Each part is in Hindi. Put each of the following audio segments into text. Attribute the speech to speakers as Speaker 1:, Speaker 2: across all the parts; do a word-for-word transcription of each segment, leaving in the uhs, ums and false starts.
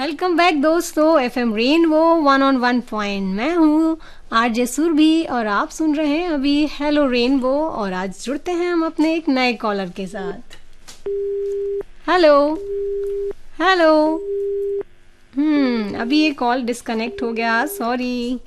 Speaker 1: वेलकम बैक दोस्तों, F M rainbow one on one point. मैं हूँ आरजे सुरभि और आप सुन रहे हैं अभी हेलो रेनबो। और आज जुड़ते हैं हम अपने एक नए कॉलर के साथ। Hello hello. हम्म अभी ये कॉल डिस्कनेक्ट हो गया, sorry.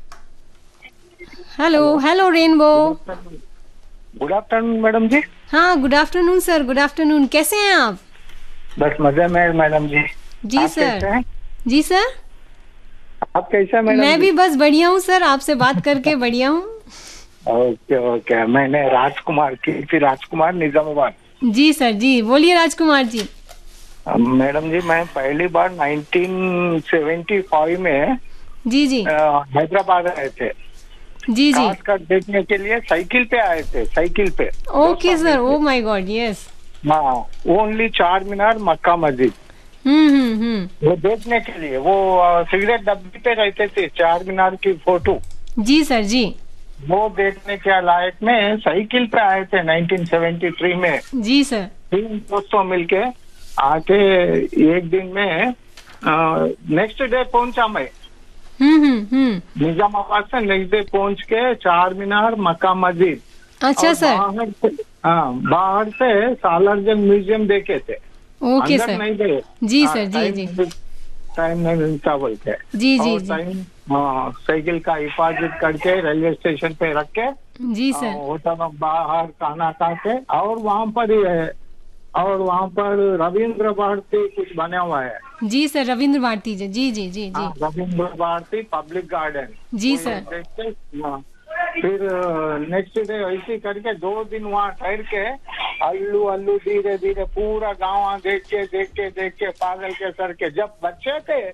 Speaker 1: Hello hello rainbow.
Speaker 2: Good afternoon madam जी।
Speaker 1: हाँ, good afternoon sir, good afternoon. कैसे हैं आप?
Speaker 2: बस मजे में मैडम जी।
Speaker 1: जी
Speaker 2: आप
Speaker 1: सर।
Speaker 2: कैसे हैं?
Speaker 1: जी सर,
Speaker 2: आप कैसे हैं मैडम
Speaker 1: मैं
Speaker 2: जी?
Speaker 1: भी बस बढ़िया हूँ सर, आपसे बात करके बढ़िया हूँ।
Speaker 2: ओके ओके, मैंने राजकुमार की थी, राजकुमार निजामाबाद।
Speaker 1: जी सर, जी बोलिए राजकुमार जी।
Speaker 2: मैडम जी, मैं पहली बार नाइनटीन सेवेंटी फाइव में
Speaker 1: जी जी
Speaker 2: अ, हैदराबाद आए थे।
Speaker 1: जी जी।
Speaker 2: खासकर देखने के लिए साइकिल पे आए थे, साइकिल पे।
Speaker 1: ओके
Speaker 2: दोस्तों
Speaker 1: सर,
Speaker 2: मिलके।
Speaker 1: Oh my God, yes.
Speaker 2: हाँ, ओनली चार मीनार, मक्का मस्जिद,
Speaker 1: हम्म हम्म हम्म।
Speaker 2: वो देखने के लिए। वो अ, सिगरेट डब्बी पे रहते थे, चार मीनार की फोटो
Speaker 1: जी सर जी।
Speaker 2: वो देखने के लायक में साइकिल पे आए थे नाइनटीन सेवेंटी थ्री में।
Speaker 1: जी सर।
Speaker 2: तीन दोस्तों मिलके आके एक दिन में नेक्स्ट डे पहुंचा मैं
Speaker 1: हम्म हम्म हम्म।
Speaker 2: निजामाबाद से। नेक्स्ट डे पहुंच के चार मीनार, मक्का मस्जिद
Speaker 1: अच्छा
Speaker 2: और
Speaker 1: सर।
Speaker 2: बाहर से, हाँ, बाहर से सालारजंग म्यूजियम देखे थे।
Speaker 1: ओके
Speaker 2: अंदर
Speaker 1: सर।
Speaker 2: नहीं गए।
Speaker 1: जी
Speaker 2: हाँ,
Speaker 1: सर, जी
Speaker 2: टाइम
Speaker 1: जी
Speaker 2: टाइम नहीं मिलता बोलते।
Speaker 1: जी जी
Speaker 2: और
Speaker 1: जी
Speaker 2: टाइम, हाँ, साइकिल का हिफाजत करके रेलवे स्टेशन पे रख के
Speaker 1: जी सर।
Speaker 2: होटल में बाहर खाना खा के, और वहाँ पर ही है। और वहाँ पर रविंद्र भारती कुछ बना हुआ है।
Speaker 1: जी सर, रविंद्र भारती जी, जी जी जी जी
Speaker 2: हाँ, रविंद्र भारती पब्लिक गार्डन।
Speaker 1: जी
Speaker 2: तो ये
Speaker 1: सर।
Speaker 2: देख के, हाँ, फिर नेक्स्ट डे ऐसे करके दो दिन वहाँ ठहर के अल्लू अल्लू धीरे धीरे पूरा गाँव देख के देख के देख के पागल के सर के। जब बच्चे थे